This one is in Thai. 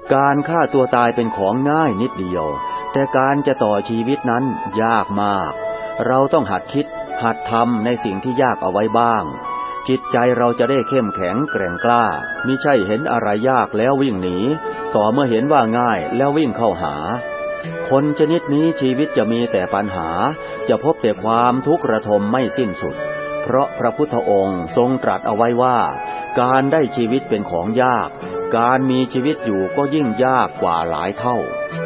การฆ่าตัวตายเป็นของง่ายนิดเดียวแต่การจะต่อชีวิตนั้นยากมากเราต้องหัดคิดหัดทำในสิ่งที่ยากเอาไว้บ้างจิตใจเราจะได้เข้มแข็งแกร่งกล้ามิใช่เห็นอะไรยากแล้ววิ่งหนีต่อเมื่อเห็นว่าง่ายแล้ววิ่งเข้าหาคนชนิดนี้ชีวิตจะมีแต่ปัญหาจะพบแต่ความทุกข์ระทมไม่สิ้นสุดเพราะพระพุทธองค์ทรงตรัสเอาไว้ว่าการได้ชีวิตเป็นของยากการมีชีวิตอยู่ก็ยิ่งยากกว่าหลายเท่า